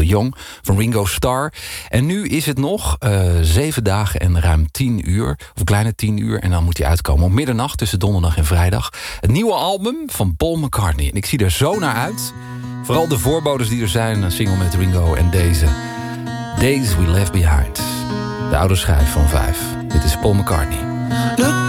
Young van Ringo Starr. En nu is het nog 7 dagen en ruim 10 uur. Of een kleine 10 uur. En dan moet hij uitkomen op middernacht tussen donderdag en vrijdag. Het nieuwe album van Paul McCartney. En ik zie er zo naar uit. Vooral de voorbodes die er zijn. Een single met Ringo en deze. Days We Left Behind. De oude schijf van 5. Dit is Paul McCartney.